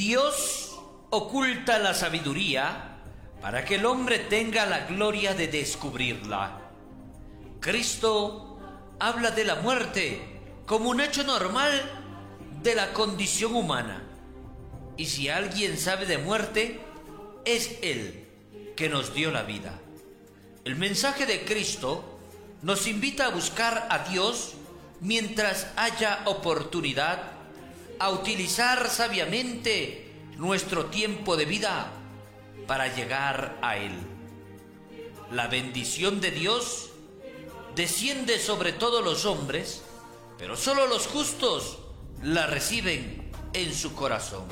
Dios oculta la sabiduría para que el hombre tenga la gloria de descubrirla. Cristo habla de la muerte como un hecho normal de la condición humana. Y si alguien sabe de muerte, es Él que nos dio la vida. El mensaje de Cristo nos invita a buscar a Dios mientras haya oportunidad, a utilizar sabiamente nuestro tiempo de vida para llegar a Él. La bendición de Dios desciende sobre todos los hombres, pero solo los justos la reciben en su corazón.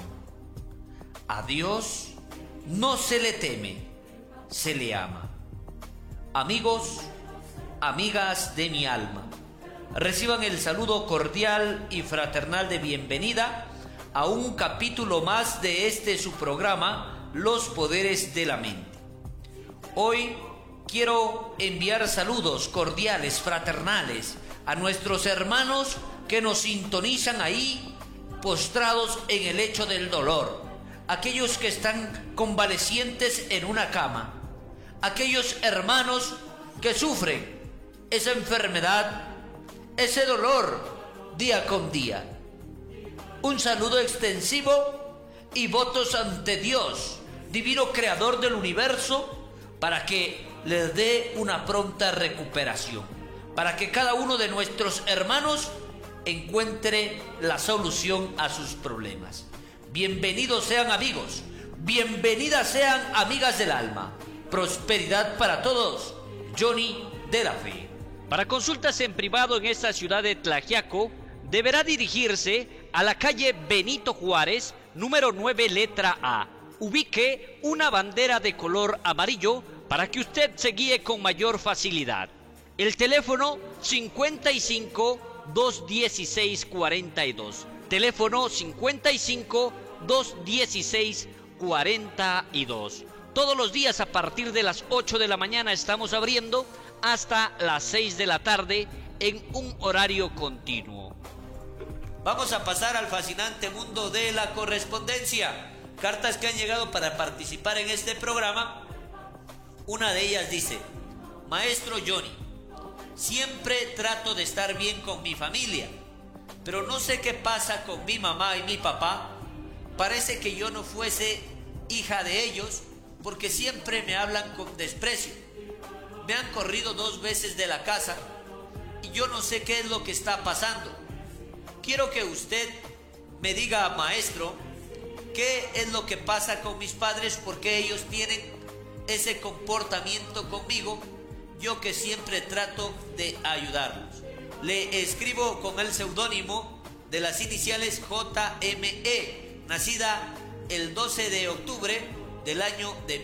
A Dios no se le teme, se le ama. Amigos, amigas de mi alma, reciban el saludo cordial y fraternal de bienvenida a un capítulo más de este su programa, Los Poderes de la Mente. Hoy quiero enviar saludos cordiales, fraternales, a nuestros hermanos que nos sintonizan ahí, postrados en el lecho del dolor, aquellos que están convalecientes en una cama, aquellos hermanos que sufren esa enfermedad, ese dolor día con día. Un saludo extensivo y votos ante Dios, divino creador del universo, para que les dé una pronta recuperación, para que cada uno de nuestros hermanos encuentre la solución a sus problemas. Bienvenidos sean amigos, bienvenidas sean amigas del alma. Prosperidad para todos. Johnny de la Fe. Para consultas en privado en esta ciudad de Tlaxiaco, deberá dirigirse a la calle Benito Juárez, número 9, letra A. Ubique una bandera de color amarillo para que usted se guíe con mayor facilidad. El teléfono 55 216 42. Teléfono 55 216 42. Todos los días a partir de las 8 de la mañana estamos abriendo hasta las 6 de la tarde en un horario continuo. Vamos a pasar al fascinante mundo de la correspondencia. Cartas que han llegado para participar en este programa. Una de ellas dice: Maestro Johnny, siempre trato de estar bien con mi familia, pero no sé qué pasa con mi mamá y mi papá. Parece que yo no fuese hija de ellos, porque siempre me hablan con desprecio. Me han corrido 2 veces de la casa y yo no sé qué es lo que está pasando. Quiero que usted me diga, maestro, qué es lo que pasa con mis padres, porque ellos tienen ese comportamiento conmigo, yo que siempre trato de ayudarlos. Le escribo con el seudónimo de las iniciales JME, nacida el 12 de octubre del año de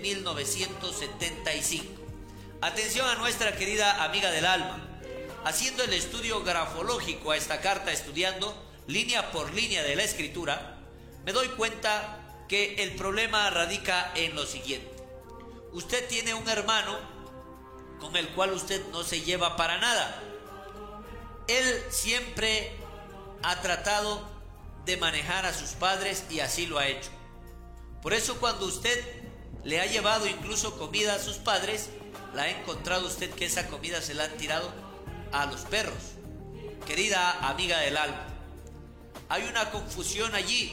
1975. Atención a nuestra querida amiga del alma. Haciendo el estudio grafológico a esta carta, estudiando línea por línea de la escritura, me doy cuenta que el problema radica en lo siguiente. Usted tiene un hermano con el cual usted no se lleva para nada. Él siempre ha tratado de manejar a sus padres y así lo ha hecho. Por eso cuando usted le ha llevado incluso comida a sus padres, la ha encontrado usted que esa comida se la han tirado a los perros. Querida amiga del alma, hay una confusión allí.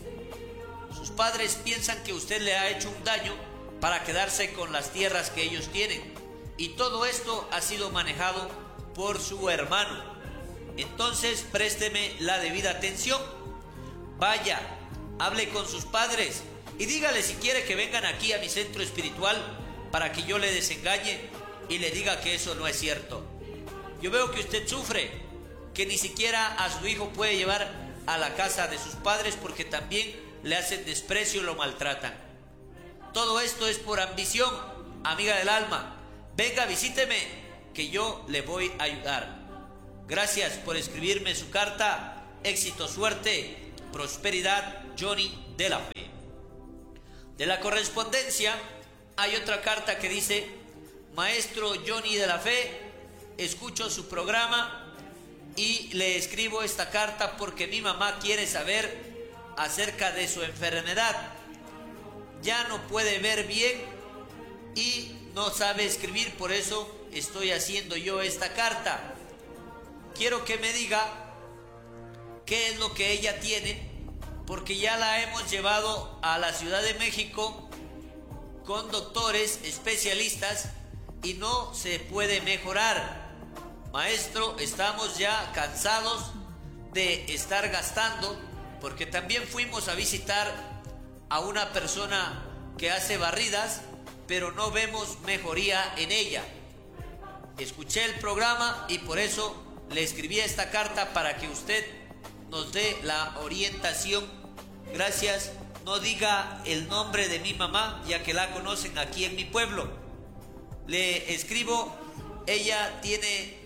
Sus padres piensan que usted le ha hecho un daño para quedarse con las tierras que ellos tienen, y todo esto ha sido manejado por su hermano. Entonces présteme la debida atención. Vaya, hable con sus padres y dígale si quiere que vengan aquí a mi centro espiritual para que yo le desengañe y le diga que eso no es cierto. Yo veo que usted sufre, que ni siquiera a su hijo puede llevar a la casa de sus padres porque también le hacen desprecio y lo maltratan. Todo esto es por ambición, amiga del alma. Venga, visíteme, que yo le voy a ayudar. Gracias por escribirme su carta. Éxito, suerte, prosperidad, Johnny de la Fe. De la correspondencia hay otra carta que dice: Maestro Johnny de la Fe, escucho su programa y le escribo esta carta porque mi mamá quiere saber acerca de su enfermedad. Ya no puede ver bien y no sabe escribir, por eso estoy haciendo yo esta carta. Quiero que me diga qué es lo que ella tiene, porque ya la hemos llevado a la Ciudad de México con doctores especialistas y no se puede mejorar. Maestro, estamos ya cansados de estar gastando, porque también fuimos a visitar a una persona que hace barridas, pero no vemos mejoría en ella. Escuché el programa y por eso le escribí esta carta para que usted nos dé la orientación. Gracias. No diga el nombre de mi mamá, ya que la conocen aquí en mi pueblo. Le escribo, ella tiene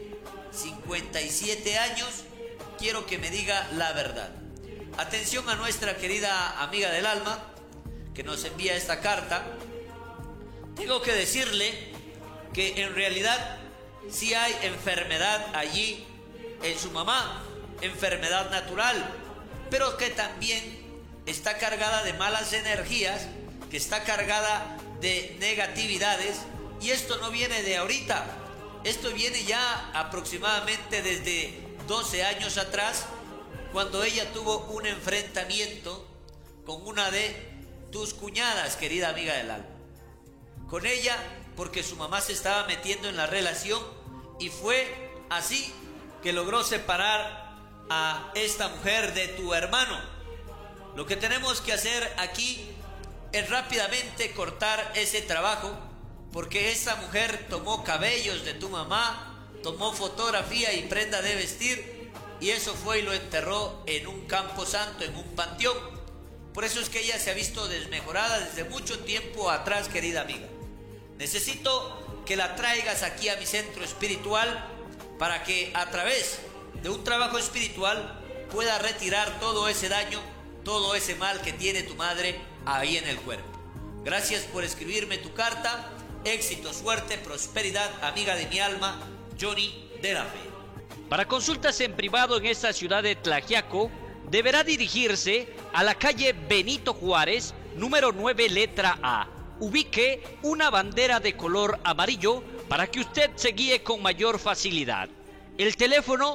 57 años. Quiero que me diga la verdad. Atención a nuestra querida amiga del alma que nos envía esta carta. Tengo que decirle que en realidad sí hay enfermedad allí en su mamá, enfermedad natural, pero que también está cargada de malas energías, que está cargada de negatividades, y esto no viene de ahorita, esto viene ya aproximadamente desde 12 años atrás, cuando ella tuvo un enfrentamiento con una de tus cuñadas, querida amiga del alma. Con ella, porque su mamá se estaba metiendo en la relación, y fue así que logró separar a esta mujer de tu hermano. Lo que tenemos que hacer aquí es rápidamente cortar ese trabajo, porque esta mujer tomó cabellos de tu mamá, tomó fotografía y prenda de vestir, y eso fue y lo enterró en un campo santo, en un panteón. Por eso es que ella se ha visto desmejorada desde mucho tiempo atrás, querida amiga. Necesito que la traigas aquí a mi centro espiritual para que a través de un trabajo espiritual pueda retirar todo ese daño, todo ese mal que tiene tu madre ahí en el cuerpo. Gracias por escribirme tu carta. Éxito, suerte, prosperidad, amiga de mi alma, Johnny de la Fe. Para consultas en privado en esta ciudad de Tlaxiaco, deberá dirigirse a la calle Benito Juárez, número 9, letra A. Ubique una bandera de color amarillo para que usted se guíe con mayor facilidad. El teléfono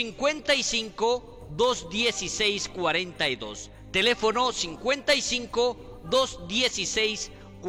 55 216 42. Teléfono 55 216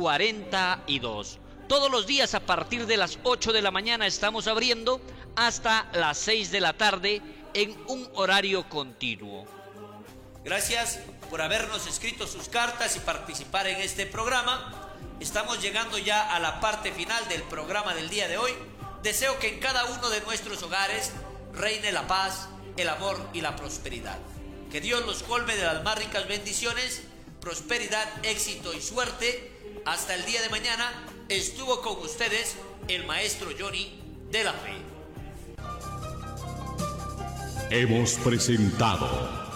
42. Todos los días a partir de las 8 de la mañana estamos abriendo hasta las 6 de la tarde en un horario continuo. Gracias por habernos escrito sus cartas y participar en este programa. Estamos llegando ya a la parte final del programa del día de hoy. Deseo que en cada uno de nuestros hogares reine la paz, el amor y la prosperidad. Que Dios los colme de las más ricas bendiciones, prosperidad, éxito y suerte. Hasta el día de mañana. Estuvo con ustedes el maestro Johnny de la Fe. Hemos presentado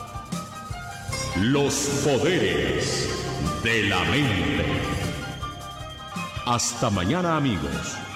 Los Poderes de la Mente. Hasta mañana, amigos.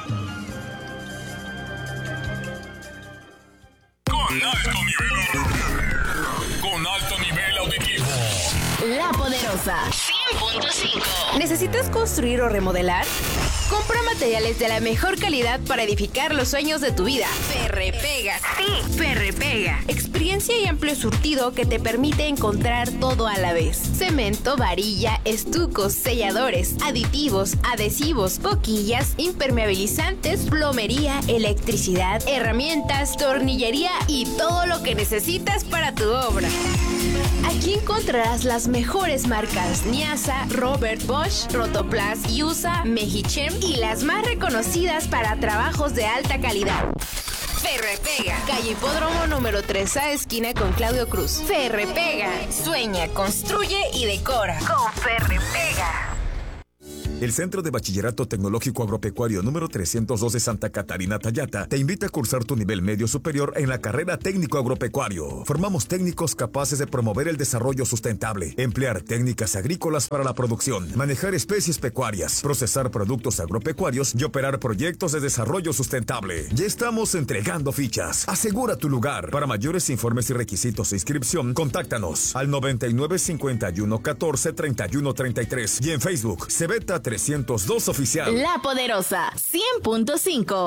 Con alto nivel auditivo. La Poderosa 100.5. ¿Necesitas construir o remodelar? Compra materiales de la mejor calidad para edificar los sueños de tu vida. Ferrepega. Sí, Ferrepega. Experiencia y amplio surtido que te permite encontrar todo a la vez. Cemento, varilla, estucos, selladores, aditivos, adhesivos, boquillas, impermeabilizantes, plomería, electricidad, herramientas, tornillería y todo lo que necesitas para tu obra. Aquí encontrarás las mejores marcas Niasa, Robert Bosch, Rotoplas, Yusa, Mejichem y las más reconocidas para trabajos de alta calidad. Ferrepega, calle Hipódromo número 3A, esquina con Claudio Cruz. Ferrepega, sueña, construye y decora con Ferrepega. El Centro de Bachillerato Tecnológico Agropecuario número 302 de Santa Catarina Tayata te invita a cursar tu nivel medio superior en la carrera técnico agropecuario. Formamos técnicos capaces de promover el desarrollo sustentable, emplear técnicas agrícolas para la producción, manejar especies pecuarias, procesar productos agropecuarios y operar proyectos de desarrollo sustentable. Ya estamos entregando fichas. Asegura tu lugar. Para mayores informes y requisitos de inscripción, contáctanos al 99 51 14 31 33 y en Facebook Cebeta 302 Oficial. La Poderosa 100.5.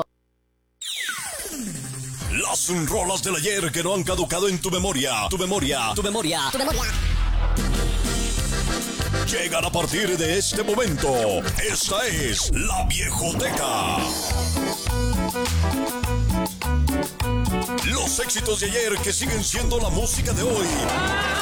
Las rolas del ayer que no han caducado en tu memoria. Llegan a partir de este momento. Esta es La Viejoteca. Los éxitos de ayer que siguen siendo la música de hoy.